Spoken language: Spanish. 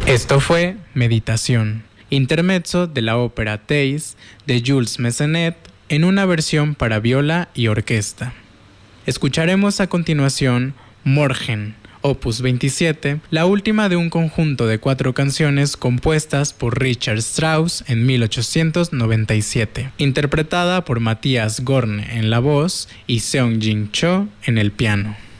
Esto fue Meditación, intermezzo de la ópera Thais de Jules Massenet en una versión para viola y orquesta. Escucharemos a continuación Morgen, Opus 27, la última de un conjunto de 4 canciones compuestas por Richard Strauss en 1897, interpretada por Matthias Gorn en la voz y Seong-Jin Cho en el piano.